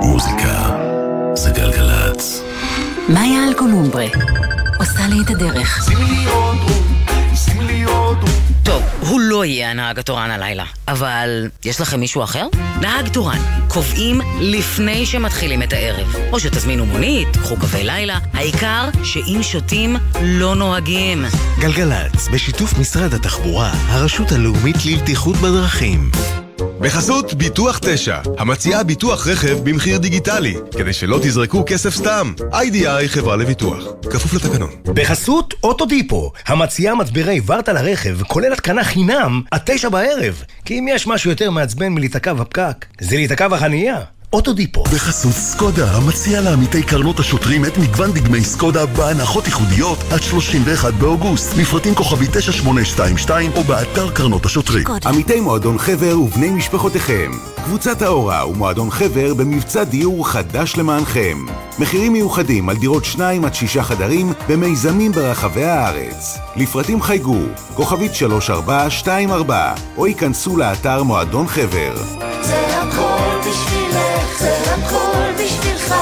מוזיקה זה גלגלץ. מאיה אלקולומברה עושה לי את הדרך. שימי לי אוטו. טוב, הוא לא יהיה הנהג התורן הלילה, אבל יש לכם מישהו אחר? נהג תורן, קובעים לפני שמתחילים את הערב. או שתזמינו מונית, קחו קווי לילה, העיקר שאם שותים לא נוהגים. גלגלץ, בשיתוף משרד התחבורה, הרשות הלאומית לבטיחות בדרכים. בחסות ביטוח 9, המציעה ביטוח רכב במחיר דיגיטלי, כדי שלא תזרקו כסף סתם. IDI חברה לביטוח, כפוף לתקנון. בחסות אוטודיפו, המציעה מצברי ורטה לרכב, כולל התקנה חינם עד 9 בערב. כי אם יש משהו יותר מעצבן מלהיתקע בפקק, זה להיתקע בחנייה. אוטודיפו. בחסות סקודה, המציע לעמיתי קרנות השוטרים את מגוון דגמי סקודה בהנחות ייחודיות עד 31 באוגוסט. מפרטים כוכבי 9822 או באתר קרנות השוטרים. עמיתי מועדון חבר ובני משפחותיכם. קבוצת האורה ומועדון חבר במבצע דיור חדש למענכם. מחירים מיוחדים על דירות 2 עד 6 חדרים במיזמים ברחבי הארץ. לפרטים חייגו, כוכבית 3424, או ייכנסו לאתר מועדון חבר. זה הכל בשבילך, זה הכל בשבילך,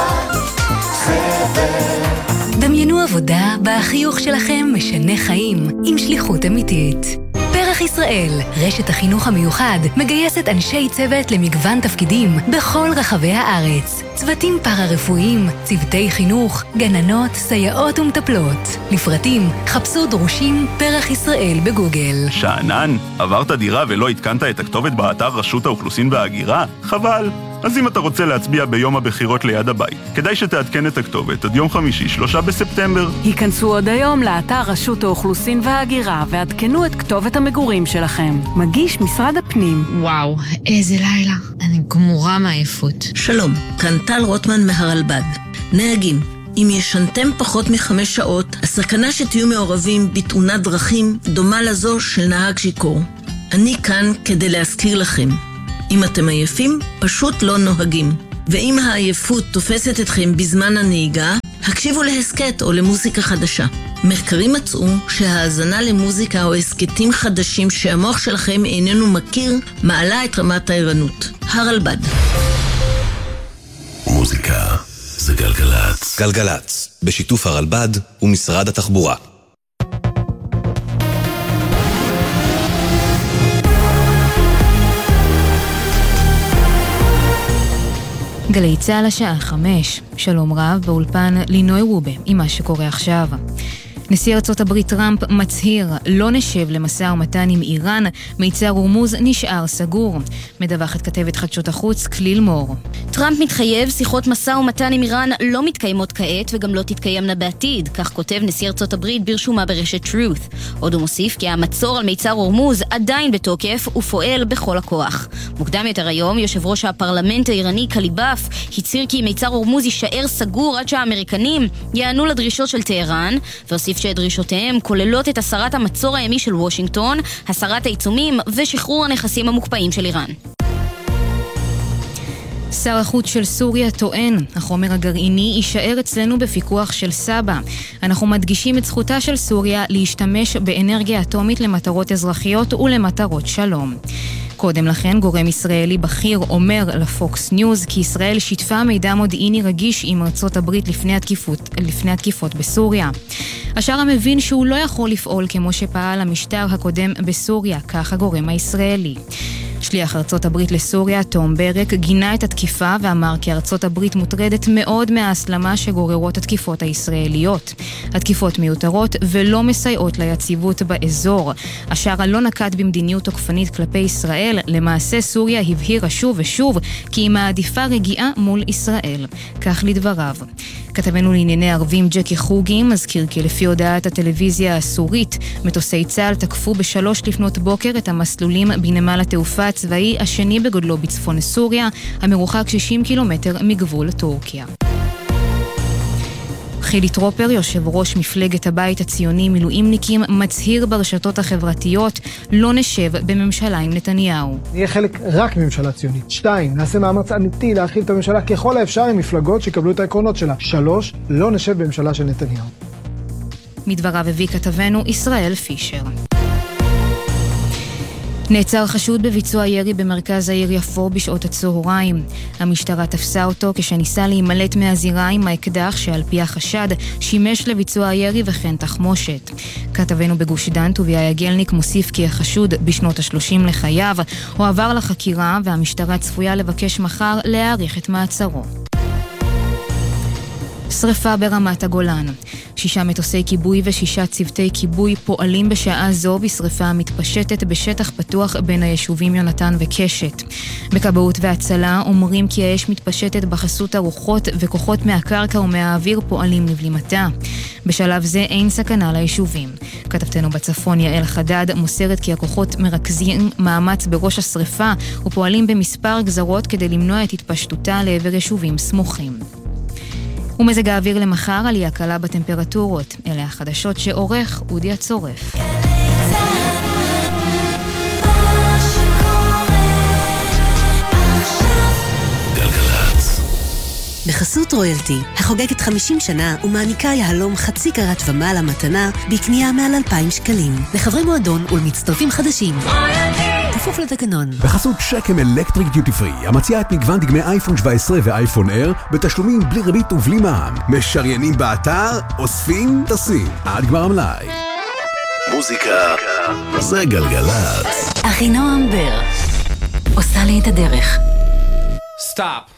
חבר. דמיינו עבודה בה החיוך שלכם משנה חיים עם שליחות אמיתית. פרח ישראל, רשת החינוך המיוחד, מגייסת אנשי צוות למגוון תפקידים בכל רחבי הארץ. צוותים פארה-רפואיים, צוותי חינוך, גננות, סייעות ומטפלות. לפרטים, חפשו דרושים פרח ישראל בגוגל. שענן, עברת דירה ולא התקנת את הכתובת באתר רשות האוכלוסין וההגירה? חבל. אז אם אתה רוצה להצביע ביום הבחירות ליד הבית, כדאי שתעדכן את הכתובת עד יום חמישי, 3 בספטמבר. היכנסו עוד היום לאתר רשות האוכלוסין וההגירה ועדכנו את כתובת המגורים שלכם. מגיש משרד הפנים. וואו, איזה לילה. אני גמורה מעייפות. שלום, כאן טל רוטמן מהרלב"ד. נהגים, אם ישנתם פחות מ5 שעות, הסכנה שתהיו מעורבים בתאונת דרכים דומה לזו של נהג שיכור. אני כאן כדי להזכיר לכם. אם אתם עייפים, פשוט לא נוהגים. ואם העייפות תופסת אתכם בזמן הנהיגה, הקשיבו להסקט או למוזיקה חדשה. מחקרים מצאו שההאזנה למוזיקה או הסקטים חדשים שהמוח שלכם איננו מכיר, מעלה את רמת הערנות. הרלב"ד. מוזיקה זה גלגלץ. גלגלץ, בשיתוף הרלב"ד ומשרד התחבורה. גלי צהל השעה 5. שלום רב, באולפן לינוי רובה עם מה שקורה עכשיו. נשיא ארצות הברית טראמפ מצהיר, לא נשב למשא ומתן עם איראן, מיצר הורמוז נשאר סגור. מדווחת כתבת חדשות החוץ כליל מור. טראמפ מתחייב, שיחות משא ומתן עם איראן לא מתקיימות כעת וגם לא תתקיימנה בעתיד, כך כותב נשיא ארצות הברית ברשומה ברשת Truth. עוד הוא מוסיף כי המצור על מיצר הורמוז עדיין בתוקף ופועל בכל הכוח. מוקדם יותר היום, יושב ראש הפרלמנט האיראני קליבאף הצהיר כי מיצר הורמוז יישאר סגור עד שהאמריקנים יענו לדרישות של טהרן, והוסיף שדרישותיהם כוללות את הסרת המצור הימי של וושינגטון, הסרת העיצומים ושחרור הנכסים המוקפאים של איראן. שר החוץ של סוריה טוען, החומר הגרעיני יישאר אצלנו בפיקוח של סבא. אנחנו מדגישים את זכותה של סוריה להשתמש באנרגיה אטומית למטרות אזרחיות ולמטרות שלום. קודם לכן, גורם ישראלי בכיר אומר לפוקס ניוז כי ישראל שיתפה מידע מודיעיני רגיש עם ארצות הברית לפני התקיפות בסוריה. השאר מבין שהוא לא יכול לפעול כמו שפעל המשטר הקודם בסוריה, כך הגורם הישראלי. שליח ארצות הברית לסוריה, תום ברק, גינה את התקיפה ואמר כי ארצות הברית מוטרדת מאוד מההסלמה שגוררות התקיפות הישראליות. התקיפות מיותרות ולא מסייעות ליציבות באזור. השאר לא נקט במדיניות תוקפנית כלפי ישראל, למעשה סוריה הבהירה שוב ושוב כי היא מעדיפה רגיעה מול ישראל. כך לדבריו. כתבנו לענייני ערבים ג'קי חוגי מזכיר כי לפי הודעת הטלוויזיה הסורית, מטוסי צה"ל תקפו ב3 לפנות בוקר את המסלולים בנמל התעופה הצבאי השני בגודלו בצפון סוריה, המרוחק 60 קילומטר מגבול טורקיה. חילי טרופר, יושב ראש מפלגת הבית הציוני מילואימניקים, מצהיר ברשתות החברתיות, לא נשב בממשלה עם נתניהו. נהיה חלק רק מממשלה ציונית. 2. נעשה מאמץ אמיתי להרחיב את הממשלה ככל האפשר עם מפלגות שקבלו את העקרונות שלה. 3. לא נשב בממשלה של נתניהו. מדבריו הביא כתבנו ישראל פישר. נעצר חשוד בביצוע ירי במרכז העיר יפו בשעות הצהריים. המשטרה תפסה אותו כשניסה להימלט מהזירה עם האקדח שעל פי החשד שימש לביצוע הירי וכן תחמושת. כתבנו בגוש דן טוביה יגלניק מוסיף כי החשוד בשנות ה-30 לחייו הוא עבר לחקירה והמשטרה צפויה לבקש מחר להאריך את מעצרו. שריפה ברמת הגולן. 6 מטוסי כיבוי ו6 צוותי כיבוי פועלים בשעה זו בשריפה המתפשטת בשטח פתוח בין היישובים יונתן וקשת. בכבאות והצלה אומרים כי האש מתפשטת בחסות הרוחות וכוחות מהקרקע ומהאוויר פועלים לבלימתה. בשלב זה אין סכנה ליישובים. כתבתנו בצפון יעל חדד מוסרת כי הכוחות מרכזים מאמץ בראש השריפה ופועלים במספר גזרות כדי למנוע את התפשטותה לעבר יישובים סמוכים. ומזג האוויר למחר עלייה קלה בטמפרטורות. אלה החדשות שעורך אודי הצורף. בחסות רויאלטי, החוגגת 50 שנה ומעניקה יהלום חצי קרת ומעלה מתנה בקנייה מעל 2,000 שקלים. לחברי מועדון ולמצטרפים חדשים. כפוף לתקנון. בחסות שקם אלקטריק דיוטי פרי, המציעה את מגוון דגמי אייפון 17 ואייפון אייר בתשלומים בלי ריבית ובלי מע"מ. משריינים באתר, אוספים, טסים. עד גמר המלאי. מוזיקה זה גלגלצ. אחינועם בר עושה לי את הדרך. Stop.